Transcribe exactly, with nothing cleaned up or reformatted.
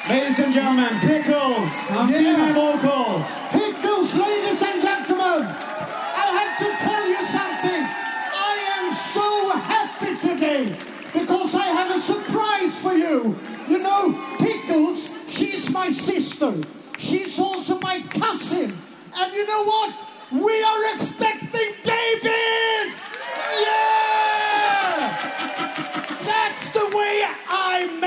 Ladies and gentlemen, Pickles on Yeah. female vocals. Pickles, ladies and gentlemen, I have to tell you something. I am so happy today because I have a surprise for you. You know, Pickles, she's my sister. She's also my cousin. And you know what? We are expecting babies! Yeah! That's the way I